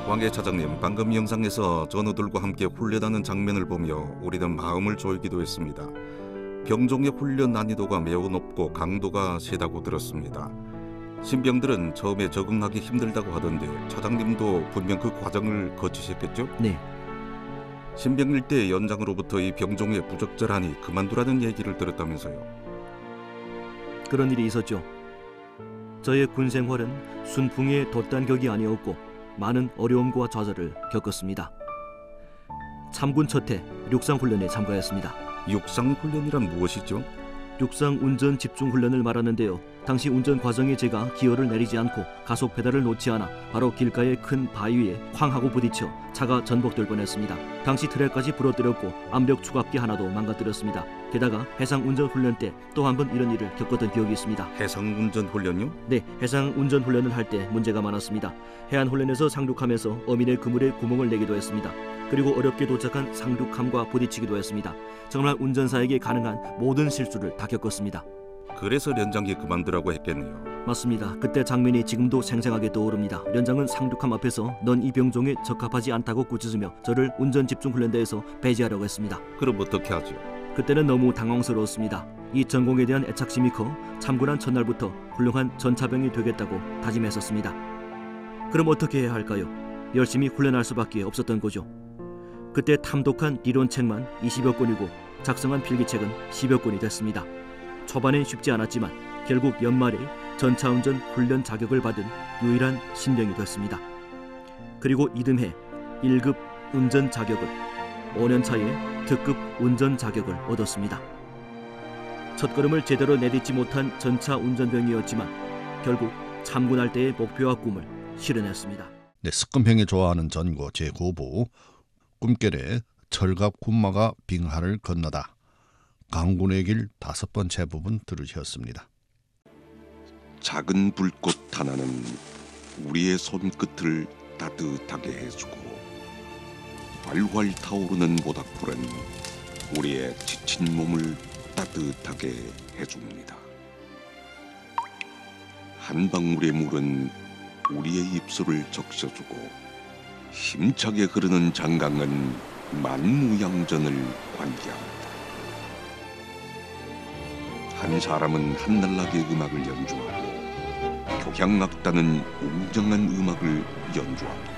왕예 차장님, 방금 영상에서 전우들과 함께 훈련하는 장면을 보며 우리는 마음을 졸기도 했습니다. 병종의 훈련 난이도가 매우 높고 강도가 세다고 들었습니다. 신병들은 처음에 적응하기 힘들다고 하던데 차장님도 분명 그 과정을 거치셨겠죠? 네, 신병일 때 연장으로부터 이 병종의 부적절하니 그만두라는 얘기를 들었다면서요. 그런 일이 있었죠. 저의 군 생활은 순풍의 돛단격이 아니었고 많은 어려움과 좌절을 겪었습니다. 참군 첫해 육상훈련에 참가했습니다. 육상훈련이란 무엇이죠? 육상 운전 집중 훈련을 말하는데요. 당시 운전 과정에 제가 기어를 내리지 않고 가속 페달을 놓지 않아 바로 길가의 큰 바위 위에 쾅 하고 부딪혀 차가 전복될 뻔했습니다. 당시 트랙까지 부러뜨렸고 암벽 추갑기 하나도 망가뜨렸습니다. 게다가 해상 운전 훈련 때 또 한 번 이런 일을 겪었던 기억이 있습니다. 해상 운전 훈련요? 네, 해상 운전 훈련을 할 때 문제가 많았습니다. 해안 훈련에서 상륙하면서 어민의 그물에 구멍을 내기도 했습니다. 그리고 어렵게 도착한 상륙함과 부딪히기도 했습니다. 정말 운전사에게 가능한 모든 실수를 다 겪었습니다. 그래서 연장기 그만두라고 했겠네요. 맞습니다. 그때 장면이 지금도 생생하게 떠오릅니다. 연장은 상륙함 앞에서 넌 이 병종에 적합하지 않다고 꾸짖으며 저를 운전 집중 훈련대에서 배제하려고 했습니다. 그럼 어떻게 하죠? 그때는 너무 당황스러웠습니다. 이 전공에 대한 애착심이 커 참군한 첫날부터 훌륭한 전차병이 되겠다고 다짐했었습니다. 그럼 어떻게 해야 할까요? 열심히 훈련할 수밖에 없었던 거죠. 그때 탐독한理論책만 20여 권이고 작성한 필기책은 10여 권이 됐습니다. 초반엔 쉽지 않았지만 결국 연말에 전차운전 훈련 자격을 받은 유일한 신병이 됐습니다. 그리고 이듬해 1급 운전 자격을, 5년 차에 특급 운전 자격을 얻었습니다. 첫걸음을 제대로 내딛지 못한 전차 운전병이었지만 결국 참군할 때의 목표와 꿈을 실현했습니다. 네, 스금형이 좋아하는 전고 제9부 꿈결에 철갑 군마가 빙하를 건너다. 강군의 길 5번째 부분 들으셨습니다. 작은 불꽃 하나는 우리의 손끝을 따뜻하게 해주고 활활 타오르는 모닥불은 우리의 지친 몸을 따뜻하게 해줍니다. 한 방울의 물은 우리의 입술을 적셔주고 힘차게 흐르는 장강은 만무양전을 관계합니다. 한 사람은 한날락의 음악을 연주하고 교향악단은 웅장한 음악을 연주합니다.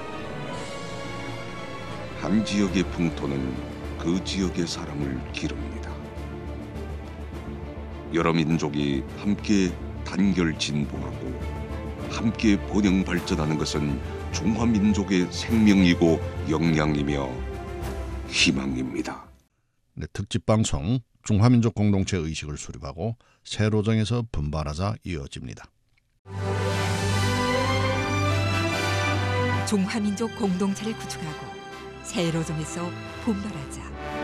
한 지역의 풍토는 그 지역의 사람을 기릅니다. 여러 민족이 함께 단결 진보하고 함께 번영 발전하는 것은 중화민족의 생명이고 역량이며 희망입니다. 네, 특집방송 중화민족 공동체 의식을 수립하고 세로정에서 분발하자 이어집니다. 중화민족 공동체를 구축하고 세로정에서 분발하자.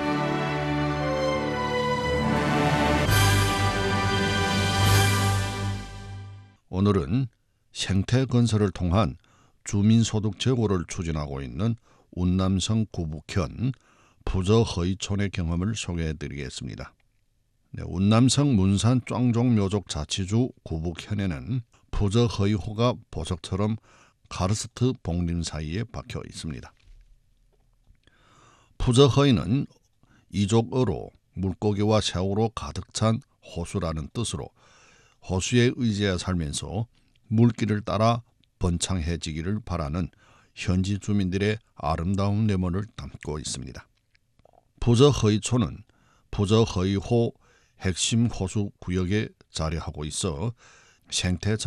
오늘은 생태 건설을 통한 주민소득 제고를 추진하고 있는 운남성 구북현 부저허이촌의 경험을 소개해드리겠습니다. 네, 운남성 문산 쫑종묘족 자치주 구북현에는 부저허이호가 보석처럼 카르스트 봉림 사이에 박혀 있습니다. 부저허이는 이족어로 물고기와 새우로 가득 찬 호수라는 뜻으로 호수에 의지해 살면서 물길을 따라 번창해지기를 바라는 현지 주민들의 아름다운 내면을 담고 있습니다. 부저허이촌은 부저허이호 핵심 호수 구역에 자리하고 있어 생태